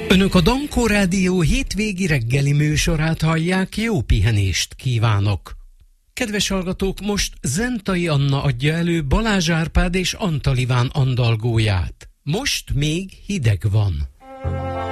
Önök a Dankó Rádió hétvégi reggeli műsorát hallják, jó pihenést kívánok! Kedves hallgatók, most Zentai Anna adja elő Balázs Árpád és Antal Iván andalgóját. Most még hideg van.